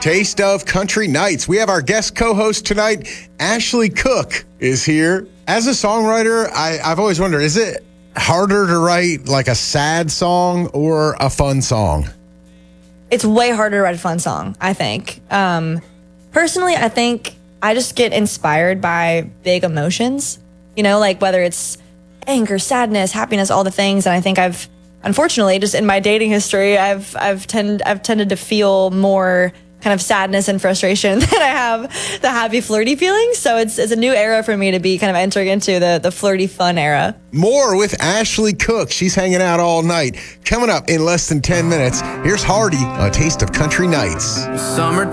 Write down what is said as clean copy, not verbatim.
Taste of Country Nights. We have our guest co-host tonight, Ashley Cook, is here. As a songwriter, I've always wondered, is it harder to write like a sad song or a fun song? It's way harder to write a fun song, I think. Personally, I think I just get inspired by big emotions, like whether it's anger, sadness, happiness, all the things. And I think unfortunately, just in my dating history, I've tended to feel more kind of sadness and frustration than I have the happy, flirty feelings. So it's a new era for me to be kind of entering into the flirty, fun era. More with Ashley Cook. She's hanging out all night. Coming up in less than 10 minutes, here's Hardy, A Taste of Country Nights. Summertime